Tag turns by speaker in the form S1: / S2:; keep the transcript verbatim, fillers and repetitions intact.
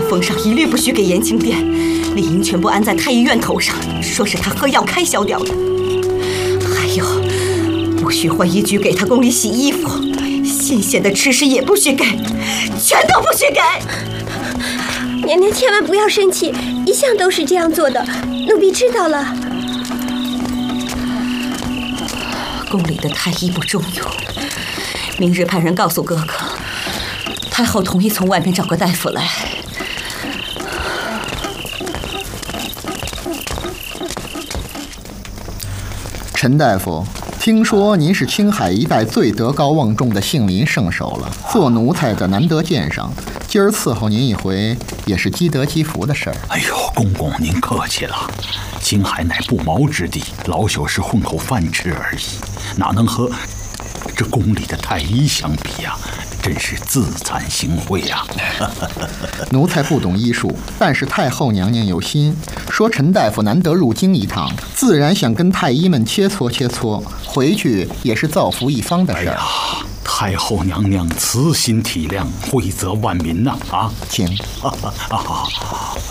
S1: 封赏一律不许给延庆殿，理应全部安在太医院头上，说是他喝药开销掉的。还有，不许换衣具给他宫里洗衣服，新鲜的吃食也不许给，全都不许给。
S2: 娘娘千万不要生气，一向都是这样做的，奴婢知道了。
S1: 宫里的太医不中用，明日派人告诉哥哥，太后同意从外面找个大夫来。
S3: 陈大夫，听说您是青海一带最德高望重的杏林圣手了，做奴才的难得见上，今儿伺候您一回也是积德积福的事儿。
S4: 哎呦，公公您客气了，青海乃不毛之地，老朽是混口饭吃而已，哪能和这宫里的太医相比呀、啊？真是自惭形秽啊！
S3: 奴才不懂医术，但是太后娘娘有心，说陈大夫难得入京一趟，自然想跟太医们切磋切磋，回去也是造福一方的事儿。
S4: 哎呀，太后娘娘慈心体谅，惠泽万民呐！啊，
S3: 请。
S4: 啊啊